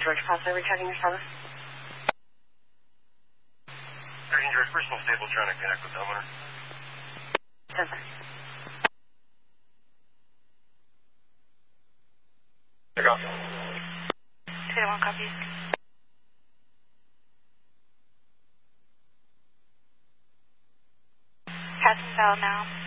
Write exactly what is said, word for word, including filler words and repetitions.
George Plaza, returning your service. thirteen George, personal stable, trying to connect with the homeowner. Denver. Check out. two one copies. Passing bell now.